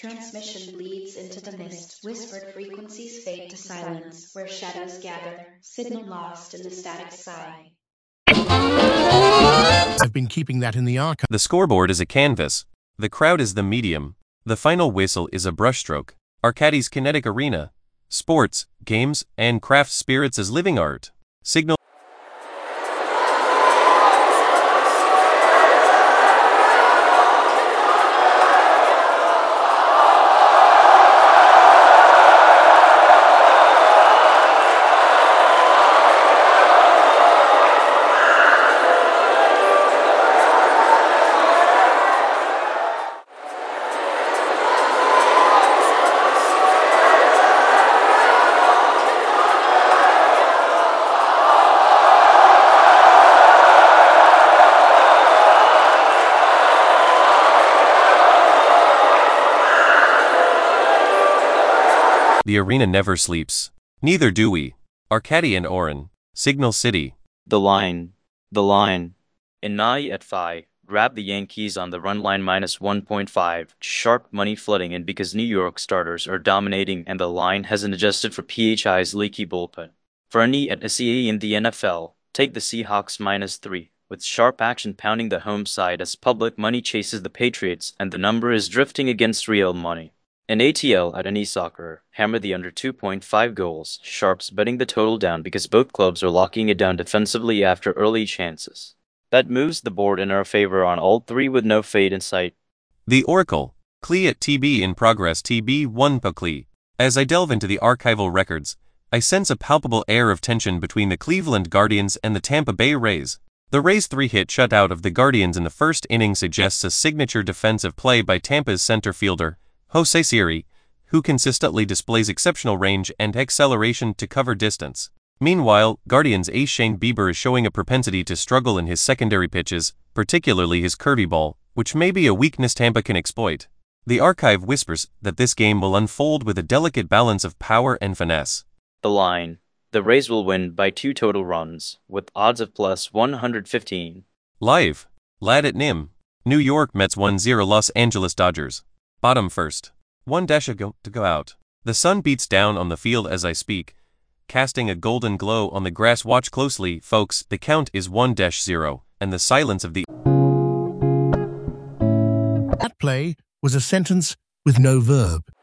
Transmission bleeds into the mist, whispered frequencies fade to silence, where shadows gather, signal lost in the static sigh. I've been keeping that in the archive. The scoreboard is a canvas. The crowd is the medium. The final whistle is a brushstroke. Arcadis Kinetic Arena. Sports, games, and craft spirits as living art. Signal. The arena never sleeps. Neither do we. Arcady and Oren. Signal City. The line. The line. Inai at 5. Grab the Yankees on the run line -1.5. Sharp money flooding in because New York starters are dominating and the line hasn't adjusted for PHI's leaky bullpen. For any at SEA in the NFL, take the Seahawks -3. With sharp action pounding the home side as public money chases the Patriots and the number is drifting against real money. In ATL at any soccer, hammer the under 2.5 goals, sharps betting the total down because both clubs are locking it down defensively after early chances. That moves the board in our favor on all three with no fade in sight. The Oracle. Clee at TB in progress TB1 Clee. As I delve into the archival records, I sense a palpable air of tension between the Cleveland Guardians and the Tampa Bay Rays. The Rays' 3-hit shutout of the Guardians in the first inning suggests a signature defensive play by Tampa's center fielder, Jose Siri, who consistently displays exceptional range and acceleration to cover distance. Meanwhile, Guardians ace Shane Bieber is showing a propensity to struggle in his secondary pitches, particularly his curvy ball, which may be a weakness Tampa can exploit. The archive whispers that this game will unfold with a delicate balance of power and finesse. The line. The Rays will win by 2 total runs, with odds of +115. Live. Lad at Nim. New York Mets 1-0 Los Angeles Dodgers. Bottom first. 1-0 to go out. The sun beats down on the field as I speak, casting a golden glow on the grass. Watch closely, folks. The count is 1-0, and the silence of the... That play was a sentence with no verb.